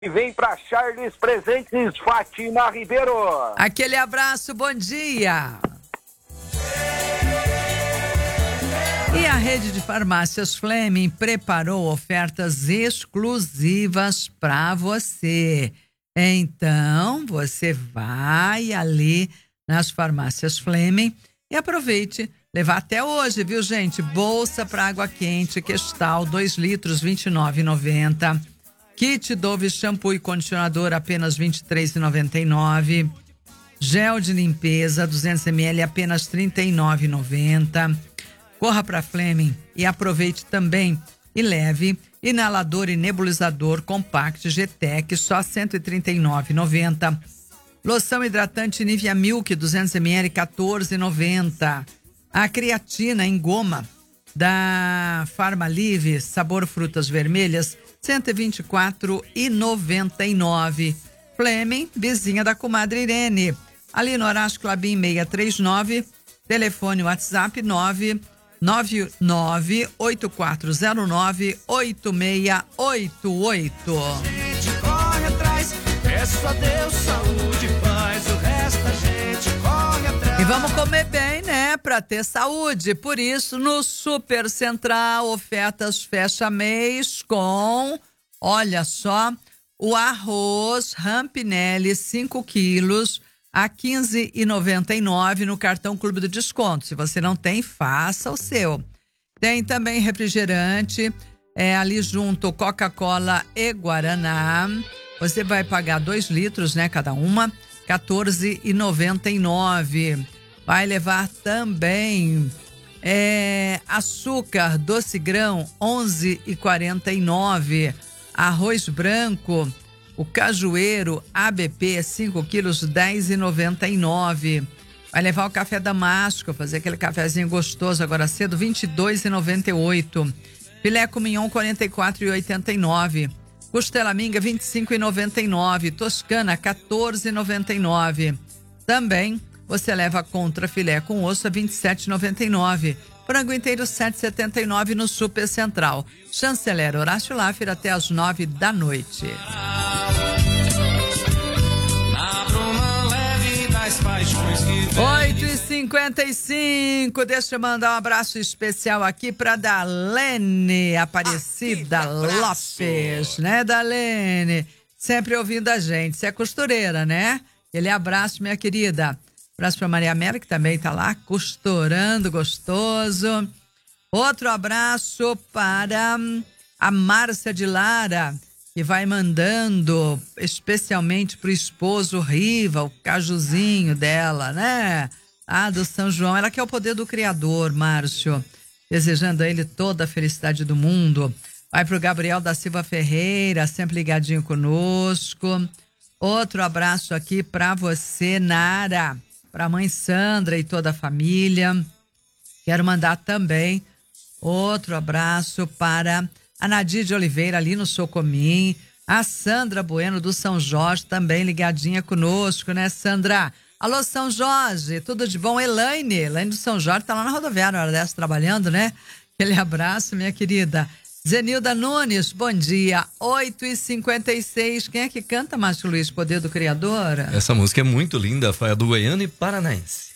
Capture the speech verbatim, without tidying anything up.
E vem para Charles Presentes, Fátima Ribeiro. Aquele abraço, bom dia. E a rede de farmácias Fleming preparou ofertas exclusivas para você. Então, você vai ali nas farmácias Fleming e aproveite. Levar até hoje, viu, gente? Bolsa para água quente, Questal, dois litros, vinte e nove reais e noventa centavos. Kit Dove shampoo e condicionador, apenas vinte e três reais e noventa e nove centavos. Gel de limpeza, duzentos mililitros, apenas trinta e nove reais e noventa centavos. Corra para Fleming e aproveite também e leve inalador e nebulizador Compact G-Tech, só cento e trinta e nove reais e noventa centavos. Loção hidratante Nivea Milk, duzentos mililitros, quatorze reais e noventa centavos. A creatina em goma da Farmalive, sabor frutas vermelhas, cento e vinte e quatro reais e noventa e nove centavos. Fleming, vizinha da comadre Irene. Ali no Horácio Clabim seiscentos e trinta e nove, telefone WhatsApp nove nove nove oito quatro zero nove oito seis oito oito. A gente corre atrás, peço a Deus saúde e paz, o resto a gente corre atrás. E vamos comer bem, né? Pra ter saúde. Por isso, no Super Central, ofertas fecha mês com, olha só, o arroz Rampinelli cinco quilos a quinze reais e noventa e nove centavos no cartão Clube do Desconto. Se você não tem, faça o seu. Tem também refrigerante, é, ali junto Coca-Cola e Guaraná. Você vai pagar dois litros, né, cada uma, quatorze reais e noventa e nove centavos. Vai levar também é, açúcar doce grão, onze reais e quarenta e nove centavos. Arroz branco, o cajueiro A B P, cinco quilos, dez reais e noventa e nove centavos. Vai levar o café damasco, fazer aquele cafezinho gostoso agora cedo, vinte e dois reais e noventa e oito centavos. Filé com mignon, quarenta e quatro reais e oitenta e nove centavos. Costela minga, vinte e cinco reais e noventa e nove centavos. Toscana, quatorze reais e noventa e nove centavos. Também você leva contra filé com osso a vinte e sete reais e noventa e nove centavos. Frango inteiro, sete reais e setenta e nove centavos no Super Central. Chanceler Horácio Laffer até às nove da noite. oito e cinquenta e cinco, deixa eu mandar um abraço especial aqui para Dalene Aparecida Lopes, né, Dalene? Sempre ouvindo a gente, você é costureira, né? Aquele abraço, minha querida. Abraço para Maria Mera, que também tá lá costurando gostoso. Outro abraço para a Márcia de Lara, que vai mandando especialmente pro esposo Riva, o cajuzinho dela, né? Ah, do São João. Ela quer o poder do Criador, Márcio. Desejando a ele toda a felicidade do mundo. Vai pro Gabriel da Silva Ferreira, sempre ligadinho conosco. Outro abraço aqui para você, Nara. Para a mãe Sandra e toda a família. Quero mandar também outro abraço para a Nadir de Oliveira, ali no Socomim. A Sandra Bueno, do São Jorge, também ligadinha conosco, né, Sandra? Alô, São Jorge, tudo de bom? Elaine, Elaine do São Jorge, tá lá na rodoviária, na hora dessa, trabalhando, né? Aquele abraço, minha querida. Zenilda Nunes, bom dia. oito e cinquenta e seis. Quem é que canta, Márcio Luiz, Poder do Criador? Essa música é muito linda, foi a do Goiânia e Paranaense.